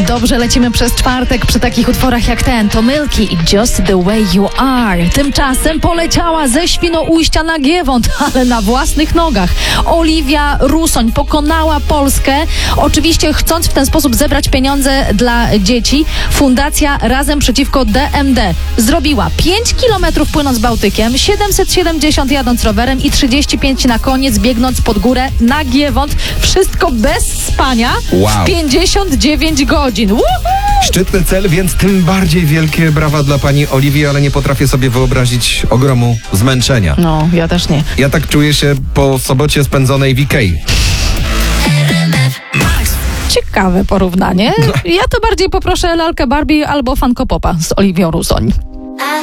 Dobrze lecimy przez czwartek przy takich utworach jak ten. To Milky i Just the Way You Are. Tymczasem poleciała ze Świnoujścia na Giewont, ale na własnych nogach. Oliwia Rusoń pokonała Polskę, oczywiście chcąc w ten sposób zebrać pieniądze dla dzieci. Fundacja Razem Przeciwko DMD zrobiła 5 kilometrów płynąc Bałtykiem, 770 jadąc rowerem i 35 na koniec biegnąc pod górę na Giewont. Wszystko bez spania w 59 godzin. Woohoo! Szczytny cel, więc tym bardziej wielkie brawa dla pani Oliwii, ale nie potrafię sobie wyobrazić ogromu zmęczenia. No, ja też nie. Ja tak czuję się po sobocie spędzonej w Ikei. Ciekawe porównanie. Ja to bardziej poproszę lalkę Barbie albo Funko Popa z Oliwią Rusoń.